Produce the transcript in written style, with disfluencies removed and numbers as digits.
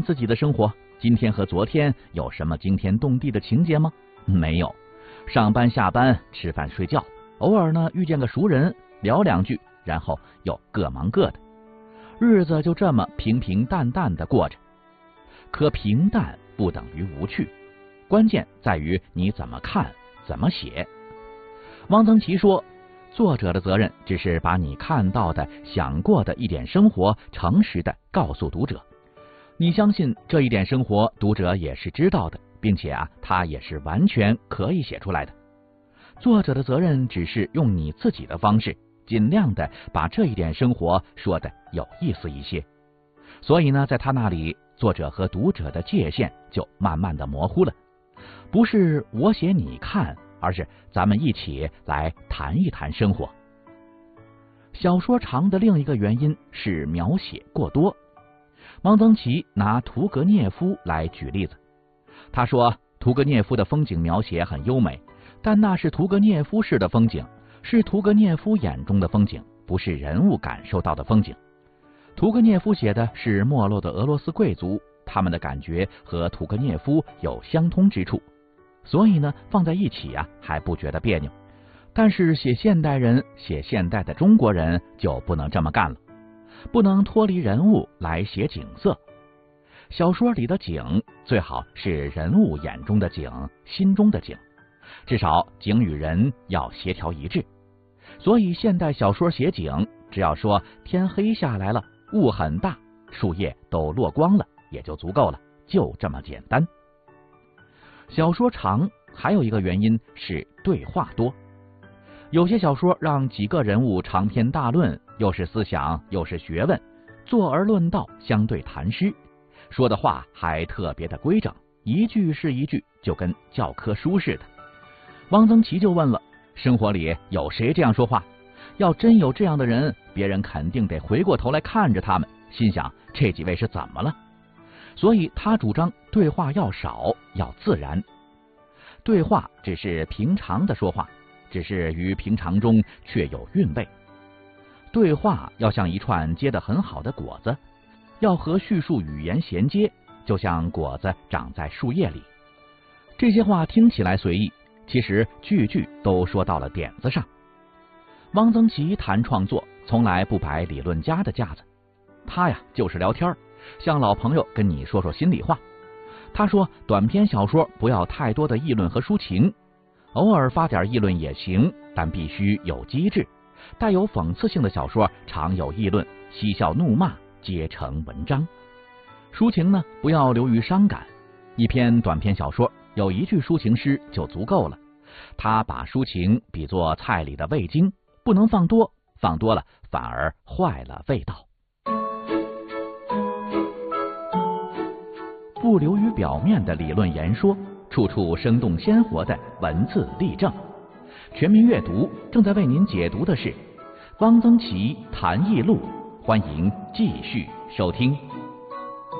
自己的生活，今天和昨天有什么惊天动地的情节吗？没有，上班下班，吃饭睡觉，偶尔呢遇见个熟人聊两句，然后又各忙各的，日子就这么平平淡淡的过着。可平淡不等于无趣，关键在于你怎么看怎么写。汪曾祺说，作者的责任只是把你看到的想过的一点生活诚实的告诉读者，你相信这一点生活读者也是知道的，并且他也是完全可以写出来的。作者的责任只是用你自己的方式尽量的把这一点生活说的有意思一些。所以呢，在他那里，作者和读者的界限就慢慢的模糊了，不是我写你看，而是咱们一起来谈一谈生活。小说长的另一个原因是描写过多。汪曾祺拿屠格涅夫来举例子，他说屠格涅夫的风景描写很优美，但那是屠格涅夫式的风景，是屠格涅夫眼中的风景，不是人物感受到的风景。屠格涅夫写的是没落的俄罗斯贵族，他们的感觉和屠格涅夫有相通之处，所以呢放在一起还不觉得别扭。但是写现代人，写现代的中国人就不能这么干了，不能脱离人物来写景色。小说里的景最好是人物眼中的景，心中的景，至少景与人要协调一致。所以现代小说写景，只要说天黑下来了，雾很大，树叶都落光了，也就足够了，就这么简单。小说长还有一个原因是对话多，有些小说让几个人物长篇大论，又是思想又是学问，坐而论道，相对谈诗，说的话还特别的规整，一句是一句，就跟教科书似的。汪曾祺就问了，生活里有谁这样说话？要真有这样的人，别人肯定得回过头来看着他们，心想这几位是怎么了？所以他主张对话要少，要自然。对话只是平常的说话，只是于平常中却有韵味。对话要像一串结得很好的果子，要和叙述语言衔接，就像果子长在树叶里。这些话听起来随意，其实句句都说到了点子上。汪曾祺谈创作从来不摆理论家的架子，他就是聊天，像老朋友跟你说说心里话。他说短篇小说不要太多的议论和抒情，偶尔发点议论也行，但必须有机智。带有讽刺性的小说常有议论，嬉笑怒骂皆成文章。抒情呢，不要流于伤感，一篇短篇小说有一句抒情诗就足够了。他把抒情比作菜里的味精，不能放多，放多了反而坏了味道。不流于表面的理论言说，处处生动鲜活的文字例证。全民阅读正在为您解读的是汪曾祺谈艺录，欢迎继续收听。